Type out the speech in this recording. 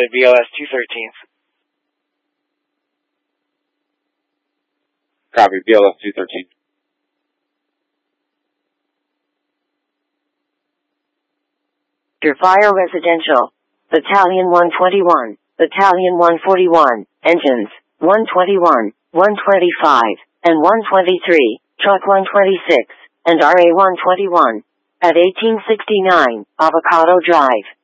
at BLS 213th. Copy, BLS 213. Fire Residential. Battalion 121, Battalion 141, engines, 121, 125, and 123, Truck 126, and RA 121, at 1869, Avocado Drive.